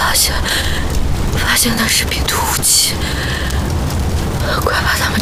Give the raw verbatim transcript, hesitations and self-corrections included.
发现，发现那是病毒武器，快把他们